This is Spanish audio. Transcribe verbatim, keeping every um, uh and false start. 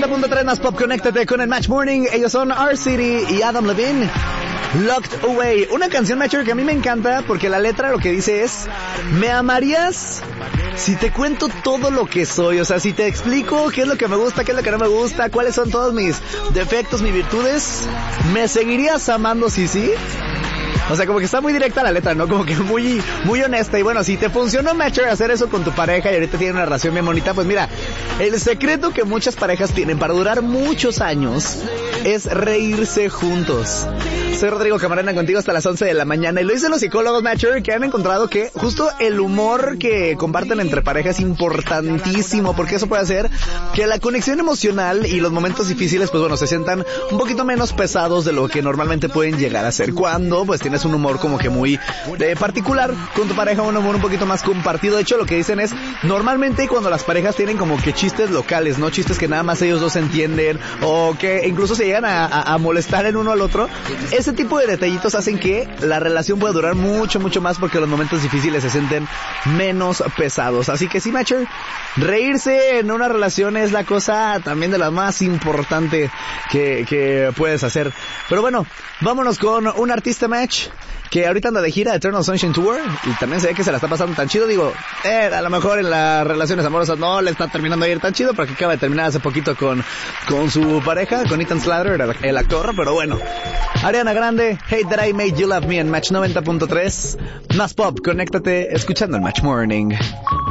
noventa punto tres más pop, conéctate con el Match Morning. Ellos son R-City y Adam Levine. Locked Away, una canción, Matcher, que a mí me encanta porque la letra lo que dice es: ¿me amarías si te cuento todo lo que soy? O sea, si te explico qué es lo que me gusta, qué es lo que no me gusta, cuáles son todos mis defectos, mis virtudes, ¿me seguirías amando si sí? O sea, como que está muy directa la letra, ¿no? Como que muy muy honesta. Y bueno, si te funcionó, Matcher, hacer eso con tu pareja y ahorita tienen una relación bien bonita, pues mira, el secreto que muchas parejas tienen para durar muchos años es reírse juntos. Soy Rodrigo Camarena, contigo hasta las once de la mañana. Y lo dicen los psicólogos, Matcher, que han encontrado que justo el humor que comparten entre parejas es importantísimo, porque eso puede hacer que la conexión emocional y los momentos difíciles, pues bueno, se sientan un poquito menos pesados de lo que normalmente pueden llegar a ser cuando, pues, tienes un humor como que muy eh, particular con tu pareja, un humor un poquito más compartido. De hecho, lo que dicen es, normalmente cuando las parejas tienen como que chistes locales, ¿no? Chistes que nada más ellos dos entienden, o que incluso se llegan a, a, a molestar el uno al otro, ese tipo de detallitos hacen que la relación pueda durar mucho, mucho más, porque los momentos difíciles se sienten menos pesados. Así que sí, Matcher, reírse en una relación es la cosa también de la más importante que, que puedes hacer. Pero bueno, vámonos con un artista, Match, que ahorita anda de gira, Eternal Sunshine Tour, y también se ve que se la está pasando tan chido. Digo, eh, a lo mejor en las relaciones amorosas no le está terminando de ir tan chido, porque acaba de terminar hace poquito con, con su pareja, con Ethan Slater, el, el actor, pero bueno. Ariana Grande, Hate That I Made You Love Me en Match noventa punto tres. Más pop, conéctate escuchando el Match Morning.